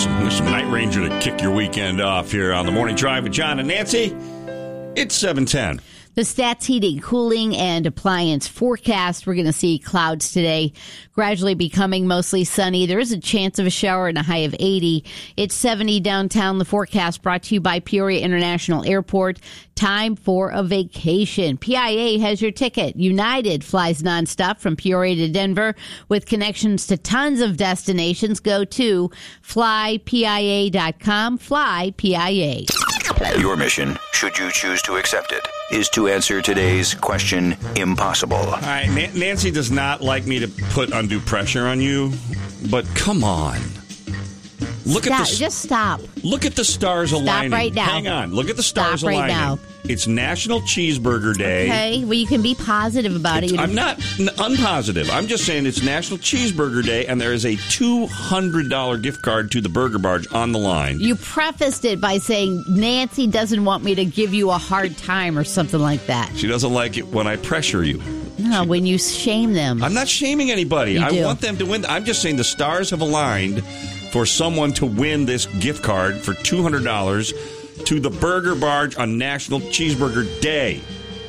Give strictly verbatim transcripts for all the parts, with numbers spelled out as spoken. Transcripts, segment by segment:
some, some Night Ranger to kick your weekend off here on the Morning Drive with John and Nancy. It's seven ten. The Stats Heating, Cooling, and Appliance forecast. We're going to see clouds today, gradually becoming mostly sunny. There is a chance of a shower and a high of eighty. It's seventy downtown. The forecast brought to you by Peoria International Airport. Time for a vacation. P I A has your ticket. United flies nonstop from Peoria to Denver with connections to tons of destinations. Go to fly P I A dot com. Fly P I A. Your mission, should you choose to accept it, is to answer today's question impossible. All right, Nancy does not like me to put undue pressure on you, but come on. Look stop. at the Just stop. Look at the stars stop aligning. Right now. Hang on. Look at the stars stop aligning. Right now. It's National Cheeseburger Day. Okay, well, you can be positive about it's, it. I'm not n- unpositive. I'm just saying it's National Cheeseburger Day, and there is a two hundred dollars gift card to the Burger Barge on the line. You prefaced it by saying Nancy doesn't want me to give you a hard time or something like that. She doesn't like it when I pressure you. No, when you shame them. I'm not shaming anybody. You I do. want them to win. I'm just saying the stars have aligned for someone to win this gift card for two hundred dollars to the Burger Barge on National Cheeseburger Day.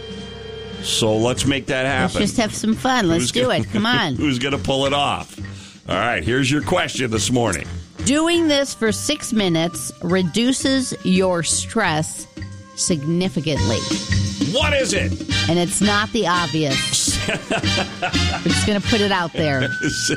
So let's make that happen. Let's just have some fun. Let's Who's do gonna, it. Come on. Who's going to pull it off? All right, here's your question this morning. Doing this for six minutes reduces your stress significantly. What is it? And it's not the obvious. I'm just going to put it out there.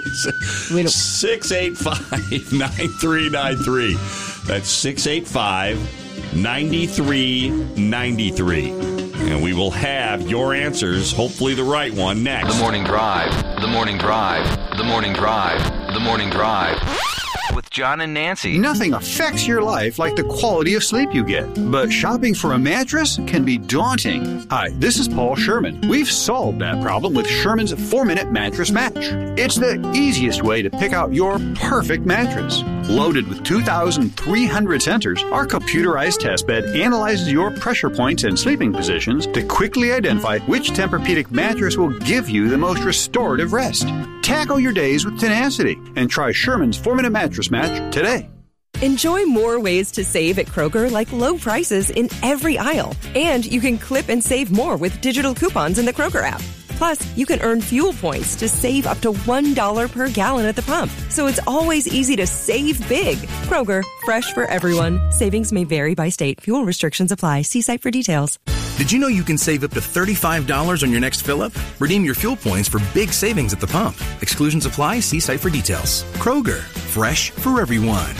six eight five, nine three nine three. That's six eight five, nine three nine three. And we will have your answers, hopefully the right one, next. The Morning Drive. The Morning Drive. The Morning Drive. The Morning Drive. With John and Nancy. Nothing affects your life like the quality of sleep you get. But shopping for a mattress can be daunting. Hi, this is Paul Sherman. We've solved that problem with Sherman's four-minute mattress match. It's the easiest way to pick out your perfect mattress. Loaded with two thousand three hundred sensors, our computerized test bed analyzes your pressure points and sleeping positions to quickly identify which Tempur-Pedic mattress will give you the most restorative rest. Tackle your days with tenacity and try Sherman's four-minute mattress match today. Enjoy more ways to save at Kroger, like low prices in every aisle. And you can clip and save more with digital coupons in the Kroger app. Plus, you can earn fuel points to save up to one dollar per gallon at the pump. So it's always easy to save big. Kroger, fresh for everyone. Savings may vary by state. Fuel restrictions apply. See site for details. Did you know you can save up to thirty-five dollars on your next fill-up? Redeem your fuel points for big savings at the pump. Exclusions apply. See site for details. Kroger, fresh for everyone.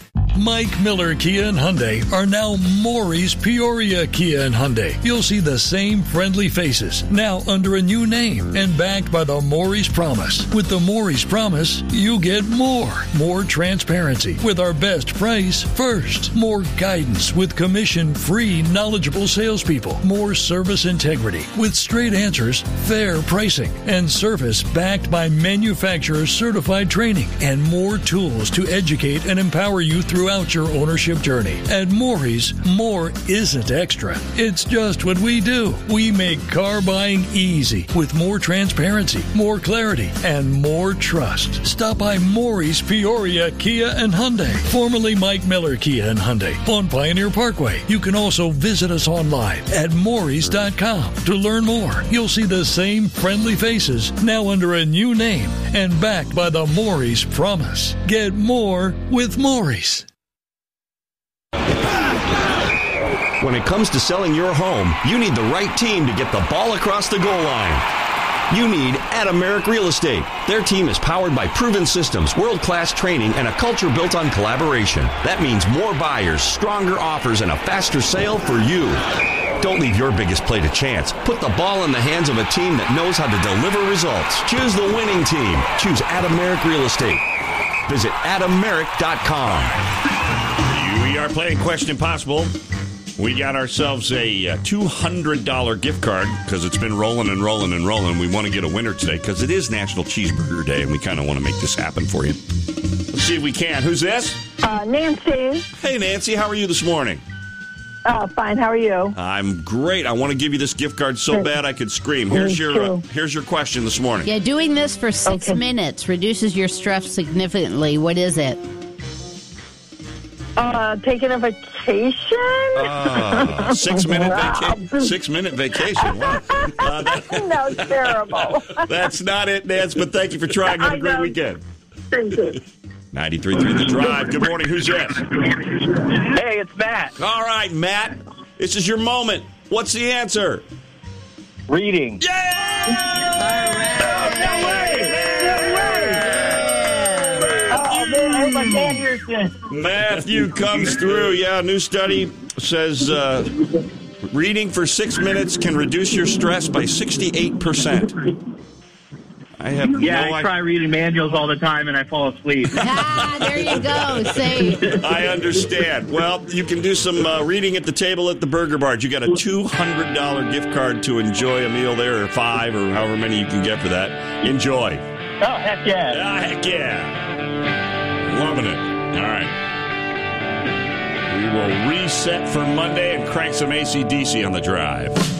Mike Miller Kia and Hyundai are now Maury's Peoria Kia and Hyundai. You'll see the same friendly faces, now under a new name and backed by the Maury's Promise. With the Maury's Promise, you get more. More transparency with our best price first. More guidance with commission-free, knowledgeable salespeople. More service integrity with straight answers, fair pricing, and service backed by manufacturer-certified training. And more tools to educate and empower you throughout your ownership journey. At Maury's, more isn't extra. It's just what we do. We make car buying easy with more transparency, more clarity, and more trust. Stop by Maury's Peoria Kia and Hyundai, formerly Mike Miller Kia and Hyundai, on Pioneer Parkway. You can also visit us online at Maury's dot com to learn more. You'll see the same friendly faces, now under a new name and backed by the Maury's Promise. Get more with Maury's. When it comes to selling your home, you need the right team to get the ball across the goal line. You need Adameric Real Estate. Their team is powered by proven systems, world-class training, and a culture built on collaboration. That means more buyers, stronger offers, and a faster sale for you. Don't leave your biggest play to chance. Put the ball in the hands of a team that knows how to deliver results. Choose the winning team. Choose Adameric Real Estate. Visit Adameric dot com. We are playing Question Impossible. We got ourselves a uh, two hundred dollars gift card because it's been rolling and rolling and rolling. We want to get a winner today because it is National Cheeseburger Day, and we kind of want to make this happen for you. Let's see if we can. Who's this? Uh, Nancy. Hey, Nancy. How are you this morning? Oh, fine. How are you? I'm great. I want to give you this gift card so bad I could scream. Here's your uh, here's your question this morning. Yeah, doing this for six Okay. minutes reduces your stress significantly. What is it? Uh, taking a vacation? Uh, six minute vacation. Six minute vacation. Wow. Uh, that, no, terrible. That's not it, Nance, but thank you for trying. Have a great weekend. Thank you. ninety-three point three The Drive. Good morning. Who's this? Hey, it's Matt. All right, Matt. This is your moment. What's the answer? Reading. Yeah! Oh, no way! No way! Oh, man, I'm Anderson. Matthew comes through. Yeah, a new study says uh, reading for six minutes can reduce your stress by sixty-eight percent. I have yeah, no I try reading manuals all the time and I fall asleep. Ah, there you go. Say. I understand. Well, you can do some uh, reading at the table at the Burger Barge. You got a two hundred dollars gift card to enjoy a meal there, or five, or however many you can get for that. Enjoy. Oh, heck yeah. Ah, heck yeah. Loving it. All right. We will reset for Monday and crank some A C D C on the drive.